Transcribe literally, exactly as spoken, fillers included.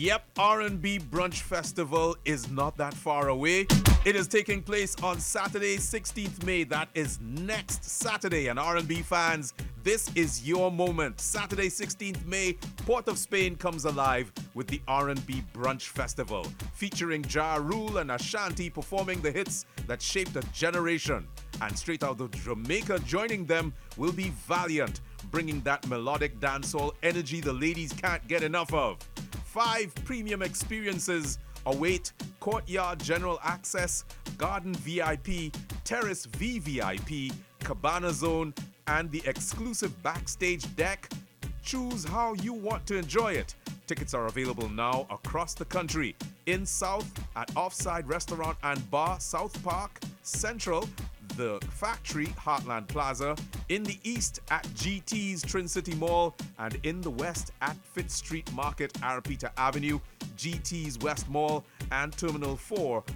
Yep, R and B Brunch Festival is not that far away. It is taking place on Saturday, sixteenth May. That is next Saturday. And R and B fans, this is your moment. Saturday, sixteenth May, Port of Spain comes alive with the R and B Brunch Festival, featuring Ja Rule and Ashanti performing the hits that shaped a generation. And straight out of Jamaica, joining them will be Valiant, bringing that melodic dancehall energy the ladies can't get enough of. Five premium experiences await: Courtyard General Access, Garden V I P, Terrace V V I P, Cabana Zone, and the exclusive backstage deck. Choose how you want to enjoy it. Tickets are available now across the country. In South at Offside Restaurant and Bar, South Park, Central, the Factory, Heartland Plaza, in the East at G T's Trin City Mall, and in the West at Fitz Street Market, Arapita Avenue, G T's West Mall, and Terminal four